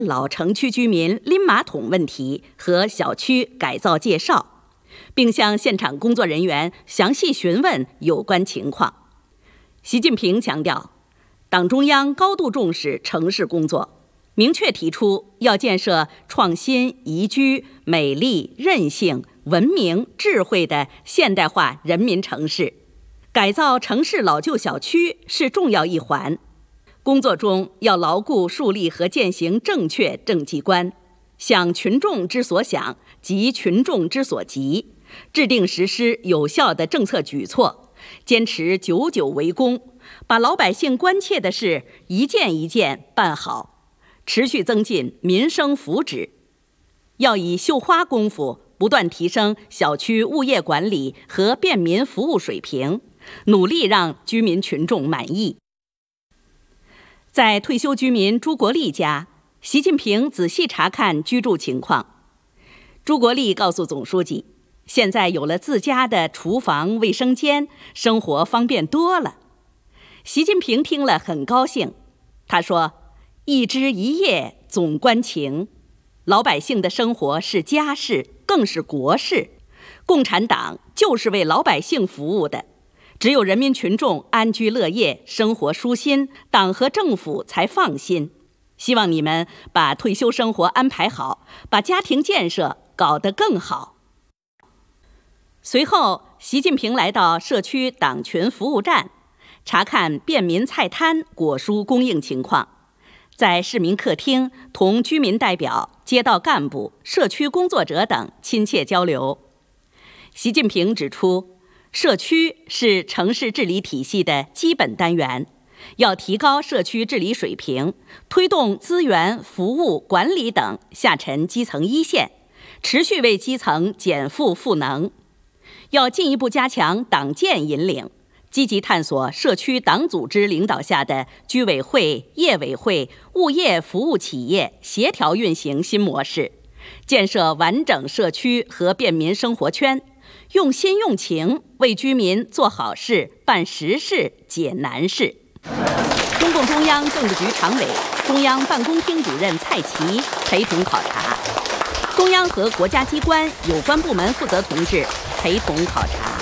老城区居民拎马桶问题和小区改造介绍，并向现场工作人员详细询问有关情况。习近平强调，党中央高度重视城市工作，明确提出要建设创新、宜居、美丽、韧性、文明、智慧的现代化人民城市。改造城市老旧小区是重要一环，工作中要牢固树立和践行正确政绩观，想群众之所想，急群众之所急，制定实施有效的政策举措，坚持久久为功，把老百姓关切的事一件一件办好，持续增进民生福祉。要以绣花功夫不断提升小区物业管理和便民服务水平，努力让居民群众满意。在退休居民朱国立家，习近平仔细查看居住情况。朱国立告诉总书记，现在有了自家的厨房、卫生间，生活方便多了。习近平听了很高兴，他说：“一枝一叶总关情，老百姓的生活是家事，更是国事。共产党就是为老百姓服务的。只有人民群众安居乐业，生活舒心，党和政府才放心。希望你们把退休生活安排好，把家庭建设搞得更好。”随后，习近平来到社区党群服务站，查看便民菜摊果蔬供应情况，在市民客厅同居民代表、街道干部、社区工作者等亲切交流。习近平指出，社区是城市治理体系的基本单元，要提高社区治理水平，推动资源、服务、管理等下沉基层一线，持续为基层减负赋能。要进一步加强党建引领，积极探索社区党组织领导下的居委会、业委会、物业服务企业协调运行新模式，建设完整社区和便民生活圈，用心用情为居民做好事、办实事、解难事。中共中央政治局常委、中央办公厅主任蔡奇陪同考察，中央和国家机关有关部门负责同志陪同考察。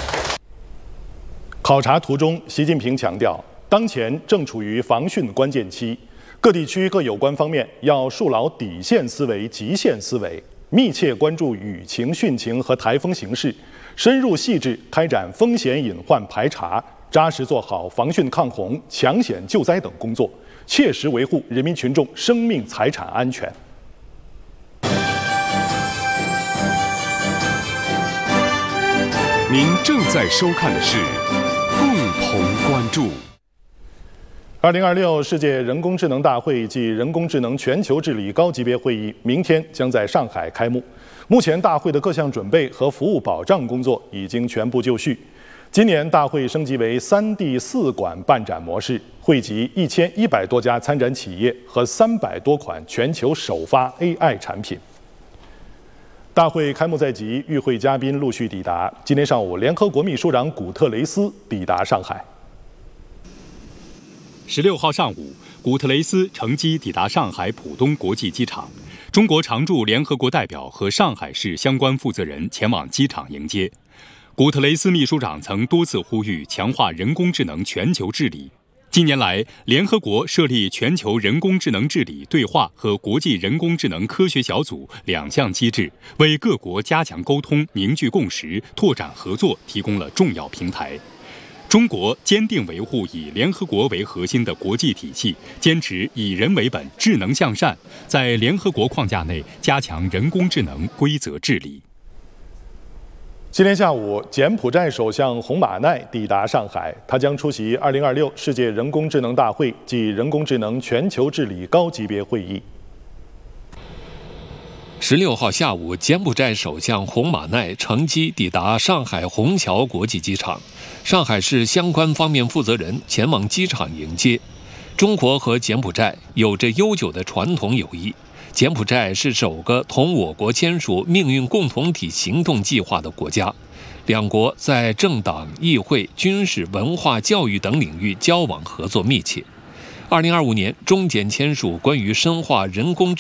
考察途中，习近平强调，当前正处于防汛关键期，各地区各有关方面要树牢底线思维、极限思维，密切关注雨情、汛情和台风形势，深入细致开展风险隐患排查，扎实做好防汛抗洪、抢险救灾等工作，切实维护人民群众生命财产安全。 您正在收看的是共同关注。 2026世界人工智能大会暨人工智能全球治理高级别会议明天将在上海开幕。目前大会的各项准备和服务保障工作已经全部就绪。今年大会升级为3D 4馆办展模式，汇集1100多家参展企业和300多款全球首发 AI 产品。大会开幕在即，与会嘉宾陆续抵达。今天上午，联合国秘书长古特雷斯抵达上海。 16号上午，古特雷斯乘机抵达上海浦东国际机场，中国常驻联合国代表和上海市相关负责人前往机场迎接。古特雷斯秘书长曾多次呼吁强化人工智能全球治理。近年来，联合国设立全球人工智能治理对话和国际人工智能科学小组2项机制，为各国加强沟通、凝聚共识、拓展合作提供了重要平台。中国坚定维护以联合国为核心的国际体系，坚持以人为本、智能向善，在联合国框架内加强人工智能规则治理。 今天下午，柬埔寨首相洪马奈抵达上海，他将出席2026世界人工智能大会暨人工智能全球治理高级别会议。 16号下午，柬埔寨首相洪马奈乘机抵达上海虹桥国际机场，上海市相关方面负责人前往机场迎接。中国和柬埔寨有着悠久的传统友谊。柬埔寨是首个同我国签署命运共同体行动计划的国家，两国在政党、议会、军事、文化、教育等领域交往合作密切。2025年，中柬签署关于深化人工智